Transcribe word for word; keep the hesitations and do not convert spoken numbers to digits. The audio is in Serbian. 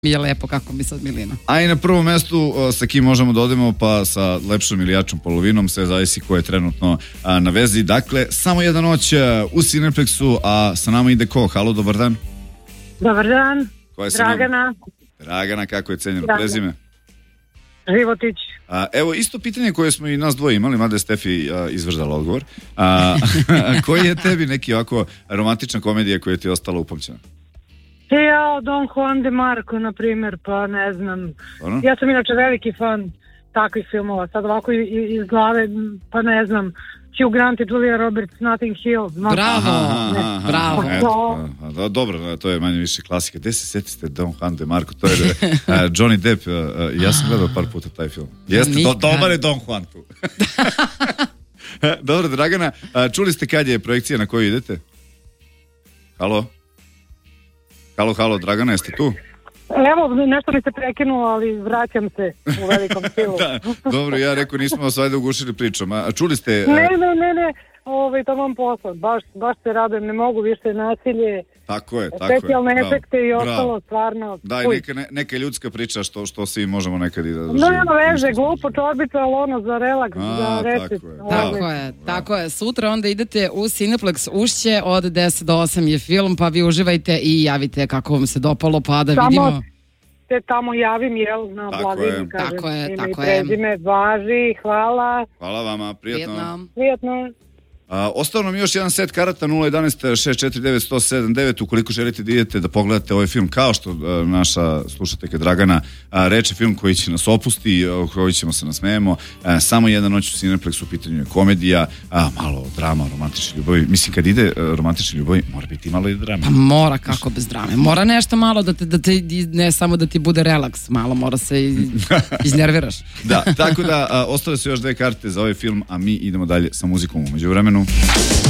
mi je lepo kako mi sad Milina. A i na prvom mestu sa kim možemo da odemo, pa sa lepšom ili jačom polovinom, sve zavisi ko je trenutno a, na vezi. Dakle, samo jedna noć u Cineplexu, a sa nama ide ko? Halo, dobar dan. Dobar dan, Dragana. Dragana, kako je cenjeno Dragana. prezime? Životić. A, evo, isto pitanje koje smo i nas dvoje imali, mada je Stefi a, izvrždala odgovor. A, koji je tebi neki ovako romantična komedija koja ti je ostala upamćena? Ja, Don Juan de Marco, na primjer, pa ne znam. Ono? Ja sam inače veliki fan takvih filmova. Sad ovako iz, iz glave, pa ne znam. Hugh Grant i Julia Roberts, Notting Hill. No, Bravo, aha, aha, bravo. Eto, a, a, dobro, to je manje više klasika. Gde se setiste Don Juan de Marco? To je uh, Johnny Depp. Uh, uh, ja sam gledao par puta taj film. Jeste, do, dobar je Don Juan tu. Dobro, Dragana, uh, čuli ste kad je projekcija na koju idete? Halo? Halo, halo, Dragana, jeste tu? Evo, nešto mi se prekinulo, ali vraćam se u velikom stilu. Da, dobro, ja rekao, nismo vas ajde ugušili pričom. A čuli ste... Ne, ne, ne, ne, ovaj, to vam posao. Baš, baš se radujem, ne mogu više nasilje. Tako je, tako je. Specijalne bravo, efekte i bravo. ostalo, stvarno. Da, i neka, ne, neka ljudska priča što, što svi možemo nekad i da No, nema veze, glupo čorbica, ali ono za relaks, A, za recit. tako je. Tako je, tako je. Sutra onda idete u Cineplex Ušće od deset do osam je film, pa vi uživajte i javite kako vam se dopalo, pa da Samo vidimo. te tamo javim, jel, na Tako blagini, je. kažem. Tako je, ime tako i je. prezime, važi, hvala, Hvala vama, prijatno. Prijetno. prijetno. A, ostao nam još jedan set karata nula jedan šest četiri devet sto sedam devet ukoliko želite da idete da pogledate ovaj film kao što a, naša slušateljka Dragana a, reče, film koji će nas opusti, a, koji ćemo se nasmejemo. A, samo jedna noć u Cineplexu, u pitanju je komedija, a, malo drama, romantične ljubavi. Mislim, kad ide a, romantične ljubavi, mora biti malo i drama. Pa mora, kako bez drame. Mora nešto malo da te, da te ne samo da ti bude relaks, malo mora se i iznerviraš. Da, tako da a, ostale su još dve karte za ovaj film, a mi idemo dalje sa muzikom u međuvremenu.